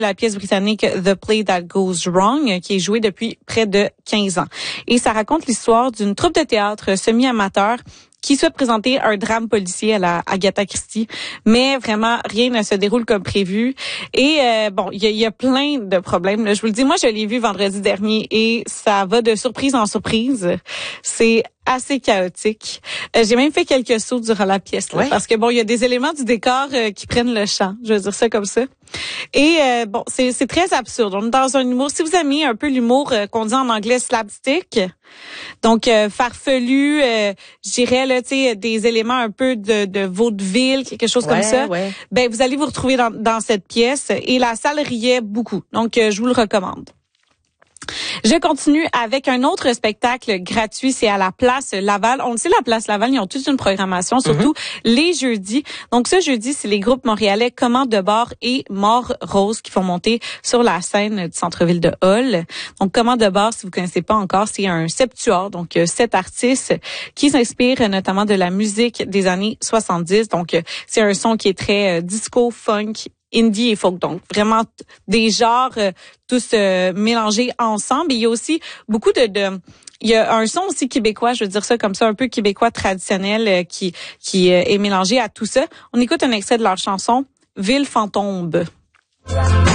la pièce britannique The Play That Goes Wrong, qui est jouée depuis près de 15 ans. Et ça raconte l'histoire d'une troupe de théâtre semi-amateur qui souhaite présenter un drame policier à la Agatha Christie, mais vraiment rien ne se déroule comme prévu. Et il y a plein de problèmes. Là. Je vous le dis, moi je l'ai vu vendredi dernier et ça va de surprise en surprise. C'est assez chaotique. J'ai même fait quelques sauts durant la pièce, là, parce que il y a des éléments du décor qui prennent le champ. Je veux dire ça comme ça. Et c'est très absurde. On est dans un humour. Si vous aimez un peu l'humour qu'on dit en anglais slapstick, donc farfelu, je dirais là, tu sais, des éléments un peu de vaudeville, quelque chose comme ça. Ouais. Ben vous allez vous retrouver dans cette pièce et la salle riait beaucoup. Donc je vous le recommande. Je continue avec un autre spectacle gratuit, c'est à la Place Laval. On le sait, la Place Laval, ils ont toute une programmation, surtout les jeudis. Donc ce jeudi, c'est les groupes montréalais Commande de bord et Mort Rose qui font monter sur la scène du centre-ville de Hull. Donc Commande de bord, si vous connaissez pas encore, c'est un septuor, donc 7 artistes qui s'inspirent notamment de la musique des années 70. Donc c'est un son qui est très disco, funk, indie et folk, donc vraiment des genres tous mélangés ensemble. Et il y a aussi beaucoup il y a un son aussi québécois, je veux dire ça comme ça, un peu québécois traditionnel qui est mélangé à tout ça. On écoute un extrait de leur chanson Ville fantôme.